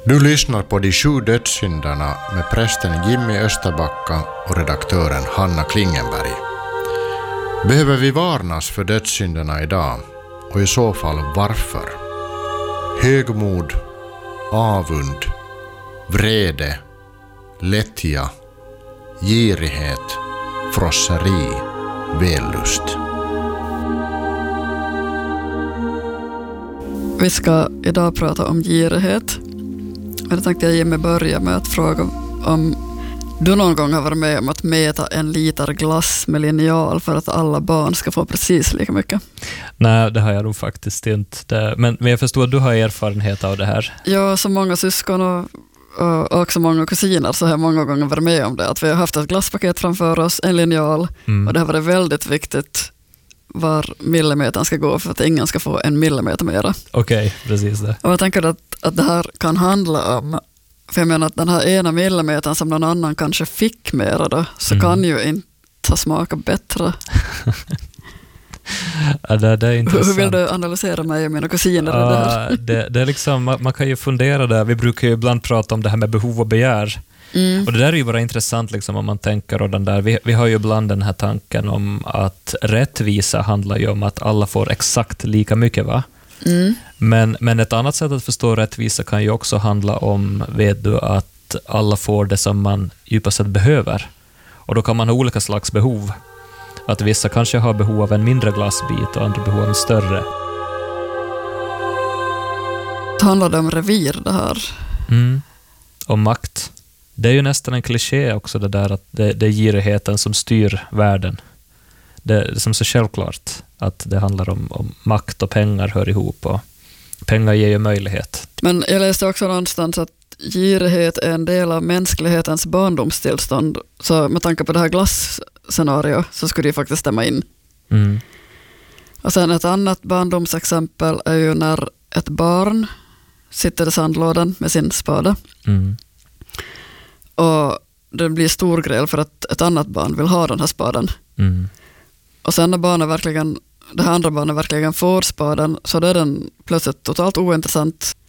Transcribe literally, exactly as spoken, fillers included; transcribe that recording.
Du lyssnar på De sju dödssynderna med prästen Jimmy Österbacka och redaktören Hanna Klingenberg. Behöver vi varnas för dödssynderna idag? Och i så fall varför? Högmod, avund, vrede, lättja, girighet, frosseri, vällust. Vi ska idag prata om girighet. Jag tänkte jag Jimmy börja med att fråga om du någon gång har varit med om att mäta en liter glass med linjal för att alla barn ska få precis lika mycket. Nej, det har jag nog faktiskt inte. Det, men, men jag förstår att du har erfarenhet av det här. Ja, som många syskon och, och också många kusiner så har jag många gånger varit med om det. Att vi har haft ett glasspaket framför oss, en linjal mm. och det har varit väldigt viktigt var millimetern ska gå för att ingen ska få en millimeter mera. Okej, okay, precis det. Och jag tänker att, att det här kan handla om, för jag menar att den här ena millimetern som någon annan kanske fick mera då, så mm. kan ju inte ha smakat bättre. Ja, det, det är intressant. Hur vill du analysera mig och mina kusiner? Ja, det, där? det, det är liksom, man, man kan ju fundera där. Vi brukar ju ibland prata om det här med behov och begär. Mm. Och det där är ju bara intressant liksom, om man tänker och den där. Vi, vi har ju ibland den här tanken om att rättvisa handlar ju om att alla får exakt lika mycket, va? Mm. Men, men ett annat sätt att förstå rättvisa kan ju också handla om, vet du, att alla får det som man djupast sett behöver. Och då kan man ha olika slags behov. Att vissa kanske har behov av en mindre glassbit och andra behov av en större. Det handlar om revir det här. Mm. Och makt. Det är ju nästan en kliché också det där att det, det är girigheten som styr världen. Det är som så självklart att det handlar om, om makt och pengar hör ihop och pengar ger ju möjlighet. Men jag läste också någonstans att girighet är en del av mänsklighetens barndomstillstånd. Så med tanke på det här glasscenario så skulle det faktiskt stämma in. Mm. Och sen ett annat barndomsexempel är ju när ett barn sitter i sandlådan med sin spade. Mm. Och det blir stor grej för att ett annat barn vill ha den här spaden. Mm. Och sen när barnet verkligen, det här andra barnet verkligen får spaden så är den plötsligt totalt ointressant.